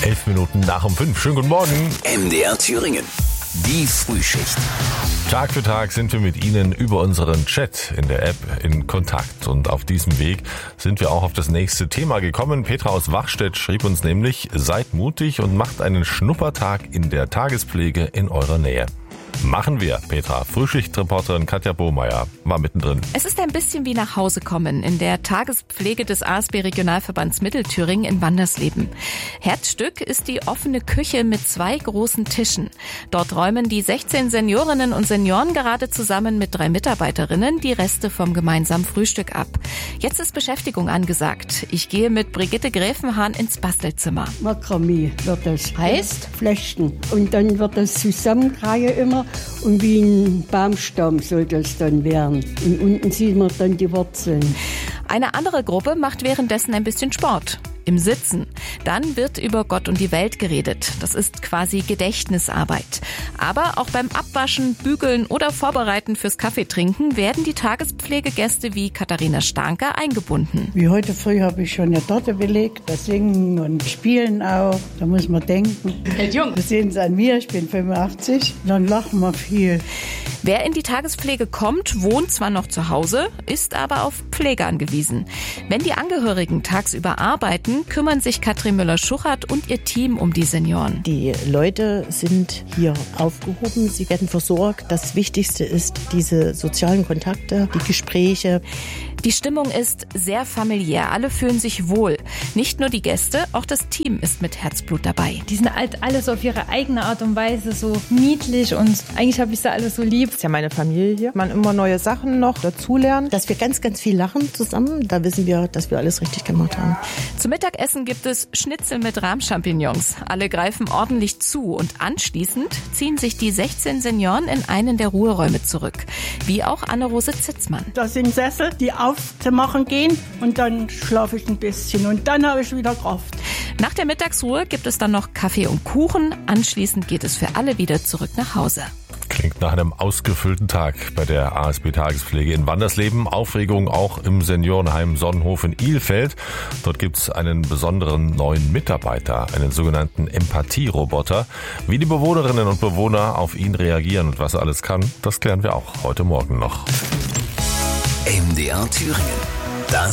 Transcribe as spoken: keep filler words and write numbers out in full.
Elf Minuten nach um fünf. Schönen guten Morgen. M D R Thüringen. Die Frühschicht. Tag für Tag sind wir mit Ihnen über unseren Chat in der App in Kontakt. Und auf diesem Weg sind wir auch auf das nächste Thema gekommen. Petra aus Wachstedt schrieb uns nämlich: Seid mutig und macht einen Schnuppertag in der Tagespflege in eurer Nähe. Machen wir, Petra. Frühschichtreporterin Katja Bohmeier war mittendrin. Es ist ein bisschen wie nach Hause kommen in der Tagespflege des A S B-Regionalverbands Mittelthüringen in Wandersleben. Herzstück ist die offene Küche mit zwei großen Tischen. Dort räumen die sechzehn Seniorinnen und Senioren gerade zusammen mit drei Mitarbeiterinnen die Reste vom gemeinsamen Frühstück ab. Jetzt ist Beschäftigung angesagt. Ich gehe mit Brigitte Gräfenhahn ins Bastelzimmer. Makramee wird das. Heißt? Flechten. Und dann wird das zusammengetragen immer. Und wie ein Baumstamm soll das dann werden. Und unten sieht man dann die Wurzeln. Eine andere Gruppe macht währenddessen ein bisschen Sport. Im Sitzen. Dann wird über Gott und die Welt geredet. Das ist quasi Gedächtnisarbeit. Aber auch beim Abwaschen, Bügeln oder Vorbereiten fürs Kaffeetrinken werden die Tagespflegegäste wie Katharina Starnker eingebunden. Wie heute früh habe ich schon eine Torte belegt. Das Singen und Spielen auch. Da muss man denken. Hält jung. Das sehen Sie an mir, ich bin fünfundachtzig. Dann lachen wir viel. Wer in die Tagespflege kommt, wohnt zwar noch zu Hause, ist aber auf Pflege angewiesen. Wenn die Angehörigen tagsüber arbeiten, kümmern sich Katrin Müller-Schuchert und ihr Team um die Senioren. Die Leute sind hier aufgehoben, sie werden versorgt. Das Wichtigste ist diese sozialen Kontakte, die Gespräche. Die Stimmung ist sehr familiär, alle fühlen sich wohl. Nicht nur die Gäste, auch das Team ist mit Herzblut dabei. Die sind halt alles auf ihre eigene Art und Weise so niedlich und eigentlich habe ich sie alle so lieb. Das ist ja meine Familie hier. Man immer neue Sachen noch dazulernen. Dass wir ganz, ganz viel lachen zusammen, da wissen wir, dass wir alles richtig gemacht haben. Zum Mittagessen gibt es Schnitzel mit Rahmchampignons. Alle greifen ordentlich zu und anschließend ziehen sich die sechzehn Senioren in einen der Ruheräume zurück. Wie auch Anne-Rose Zitzmann. Das sind Sessel, die aufzumachen gehen und dann schlafe ich ein bisschen und dann habe ich wieder Kraft. Nach der Mittagsruhe gibt es dann noch Kaffee und Kuchen. Anschließend geht es für alle wieder zurück nach Hause. Klingt nach einem ausgefüllten Tag bei der A S B-Tagespflege in Wandersleben. Aufregung auch im Seniorenheim Sonnenhof in Ilfeld. Dort gibt es einen besonderen neuen Mitarbeiter, einen sogenannten Empathie-Roboter. Wie die Bewohnerinnen und Bewohner auf ihn reagieren und was er alles kann, das klären wir auch heute Morgen noch. M D R Thüringen.